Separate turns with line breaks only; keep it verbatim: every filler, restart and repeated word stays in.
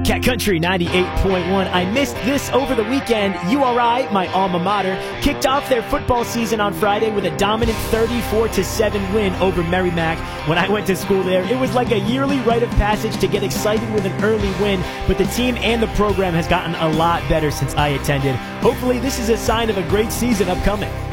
Cat Country ninety-eight point one. I missed this over the weekend. U R I, my alma mater, kicked off their football season on Friday with a dominant thirty-four to seven win over Merrimack. When I went to school there, it was like a yearly rite of passage to get excited with an early win, but the team and the program has gotten a lot better since I attended. Hopefully this is a sign of a great season upcoming.